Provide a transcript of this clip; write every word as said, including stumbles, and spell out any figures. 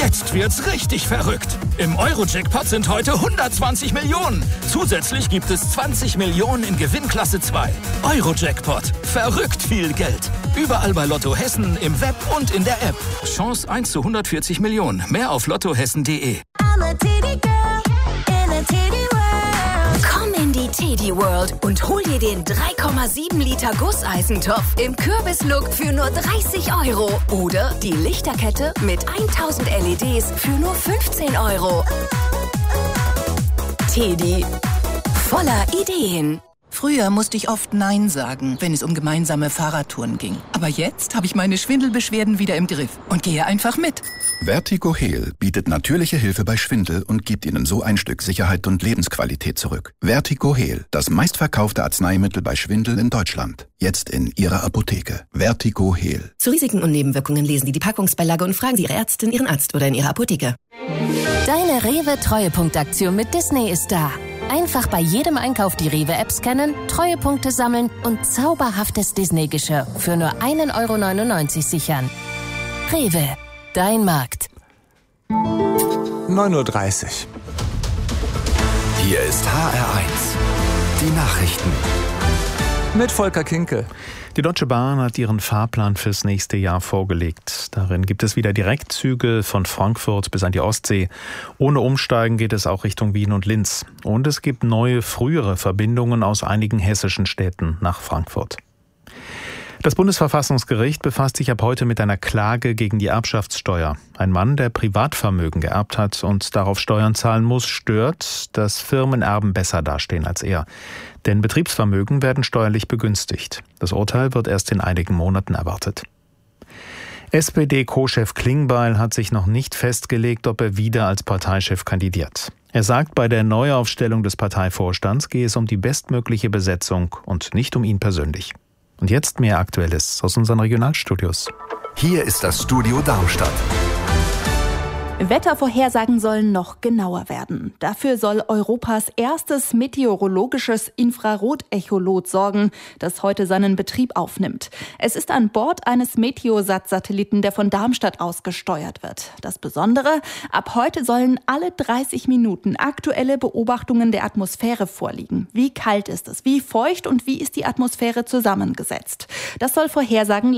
Jetzt wird's richtig verrückt. Im Euro-Jackpot sind heute hundertzwanzig Millionen. Zusätzlich gibt es zwanzig Millionen in Gewinnklasse zwei. Euro-Jackpot. Verrückt viel Geld. Überall bei Lotto Hessen, im Web und in der App. Chance eins zu hundertvierzig Millionen. Mehr auf lottohessen punkt de. Komm in die Teddy World und hol dir den drei Komma sieben Liter Gusseisentopf im Kürbislook für nur dreißig Euro. Oder die Lichterkette mit tausend L E Ds für nur fünfzehn Euro. Teddy. Voller Ideen. Früher musste ich oft Nein sagen, wenn es um gemeinsame Fahrradtouren ging. Aber jetzt habe ich meine Schwindelbeschwerden wieder im Griff und gehe einfach mit. Vertigo Heal bietet natürliche Hilfe bei Schwindel und gibt Ihnen so ein Stück Sicherheit und Lebensqualität zurück. Vertigo Heal, das meistverkaufte Arzneimittel bei Schwindel in Deutschland. Jetzt in Ihrer Apotheke. Vertigo Heal. Zu Risiken und Nebenwirkungen lesen Sie die Packungsbeilage und fragen Sie Ihre Ärztin, Ihren Arzt oder in Ihrer Apotheke. Deine Rewe-Treuepunktaktion mit Disney ist da. Einfach bei jedem Einkauf die Rewe-App scannen, Treuepunkte sammeln und zauberhaftes Disney-Geschirr für nur ein Euro neunundneunzig sichern. Rewe, dein Markt. neun Uhr dreißig. Hier ist H R eins. Die Nachrichten. Mit Volker Kinkel. Die Deutsche Bahn hat ihren Fahrplan fürs nächste Jahr vorgelegt. Darin gibt es wieder Direktzüge von Frankfurt bis an die Ostsee. Ohne Umsteigen geht es auch Richtung Wien und Linz. Und es gibt neue, frühere Verbindungen aus einigen hessischen Städten nach Frankfurt. Das Bundesverfassungsgericht befasst sich ab heute mit einer Klage gegen die Erbschaftssteuer. Ein Mann, der Privatvermögen geerbt hat und darauf Steuern zahlen muss, stört, dass Firmenerben besser dastehen als er. Denn Betriebsvermögen werden steuerlich begünstigt. Das Urteil wird erst in einigen Monaten erwartet. S P D-Co-Chef Klingbeil hat sich noch nicht festgelegt, ob er wieder als Parteichef kandidiert. Er sagt, bei der Neuaufstellung des Parteivorstands gehe es um die bestmögliche Besetzung und nicht um ihn persönlich. Und jetzt mehr Aktuelles aus unseren Regionalstudios. Hier ist das Studio Darmstadt. Wettervorhersagen sollen noch genauer werden. Dafür soll Europas erstes meteorologisches Infrarotecholot sorgen, das heute seinen Betrieb aufnimmt. Es ist an Bord eines Meteosat-Satelliten, der von Darmstadt aus gesteuert wird. Das Besondere: Ab heute sollen alle dreißig Minuten aktuelle Beobachtungen der Atmosphäre vorliegen. Wie kalt ist es, wie feucht und wie ist die Atmosphäre zusammengesetzt? Das soll Vorhersagen